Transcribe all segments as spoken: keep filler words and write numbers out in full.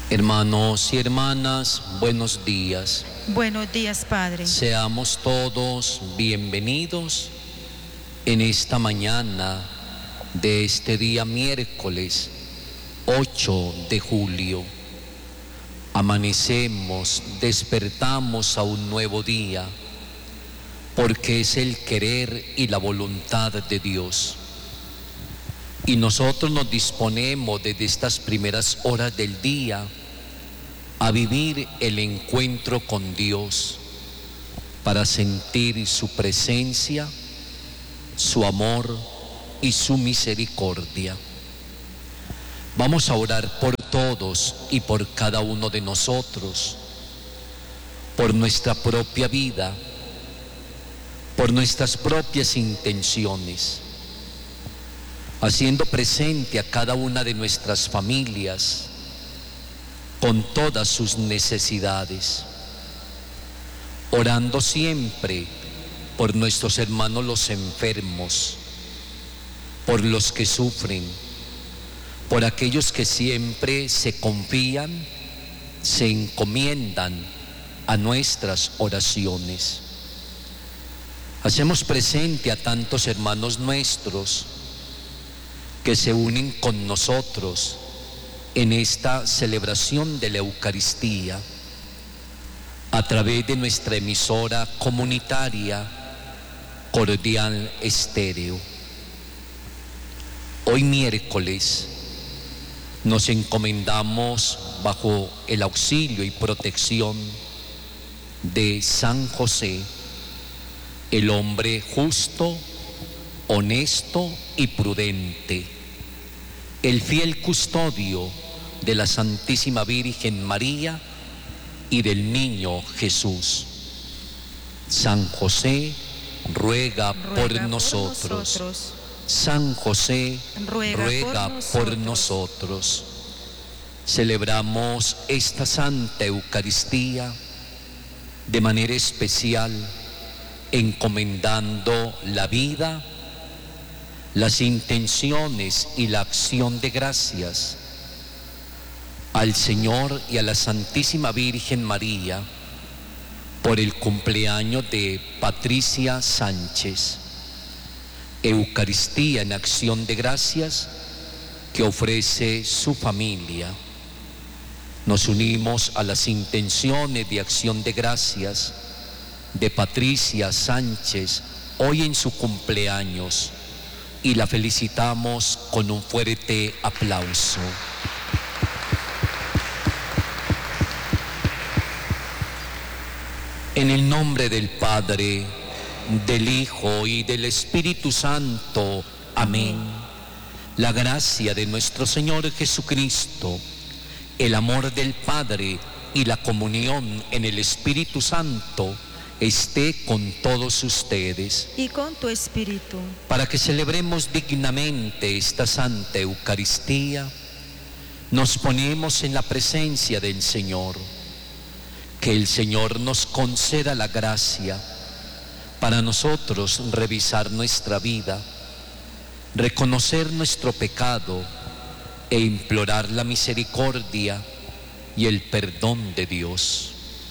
Hermanos y hermanas, buenos días. Buenos días, Padre. Seamos todos bienvenidos en esta mañana de este día miércoles ocho de julio. Amanecemos, despertamos a un nuevo día, porque es el querer y la voluntad de Dios. Y nosotros nos disponemos desde estas primeras horas del día a vivir el encuentro con Dios para sentir su presencia, su amor y su misericordia. Vamos a orar por todos y por cada uno de nosotros, por nuestra propia vida, por nuestras propias intenciones, haciendo presente a cada una de nuestras familias con todas sus necesidades, orando siempre por nuestros hermanos los enfermos, por los que sufren, por aquellos que siempre se confían, se encomiendan a nuestras oraciones. Hacemos presente a tantos hermanos nuestros que se unen con nosotros en esta celebración de la Eucaristía a través de nuestra emisora comunitaria Cordial Estéreo. Hoy miércoles nos encomendamos bajo el auxilio y protección de San José, el hombre justo, honesto y prudente, el fiel custodio de la Santísima Virgen María y del Niño Jesús. San José, ruega, ruega por, por nosotros. nosotros. San José, ruega, ruega por, nosotros. por nosotros. Celebramos esta Santa Eucaristía de manera especial, encomendando la vida, las intenciones y la acción de gracias al Señor y a la Santísima Virgen María por el cumpleaños de Patricia Sánchez. Eucaristía en acción de gracias que ofrece su familia. Nos unimos a las intenciones de acción de gracias de Patricia Sánchez hoy en su cumpleaños y la felicitamos con un fuerte aplauso. En el nombre del Padre, del Hijo y del Espíritu Santo. Amén. La gracia de nuestro Señor Jesucristo, el amor del Padre y la comunión en el Espíritu Santo esté con todos ustedes. Y con tu espíritu. Para que celebremos dignamente esta Santa Eucaristía, nos ponemos en la presencia del Señor. Que el Señor nos conceda la gracia para nosotros revisar nuestra vida, reconocer nuestro pecado e implorar la misericordia y el perdón de Dios.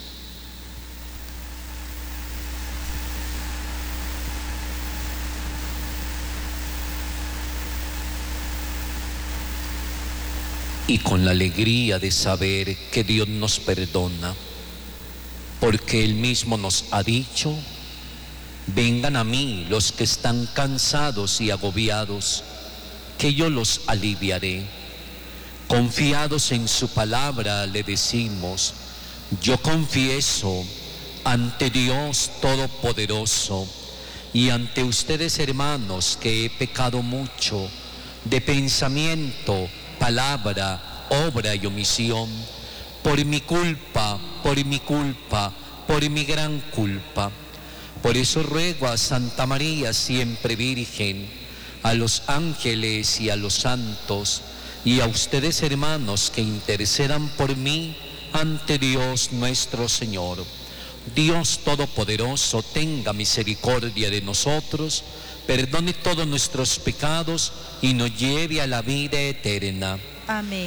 Y con la alegría de saber que Dios nos perdona, porque Él mismo nos ha dicho: vengan a mí los que están cansados y agobiados, que yo los aliviaré. Confiados en su palabra le decimos: yo confieso ante Dios Todopoderoso y ante ustedes, hermanos, que he pecado mucho de pensamiento, palabra, obra y omisión, por mi culpa, por mi culpa, por mi gran culpa. Por eso ruego a Santa María, siempre Virgen, a los ángeles y a los santos, y a ustedes, hermanos, que intercedan por mí ante Dios nuestro Señor. Dios Todopoderoso tenga misericordia de nosotros, perdone todos nuestros pecados y nos lleve a la vida eterna. Amén.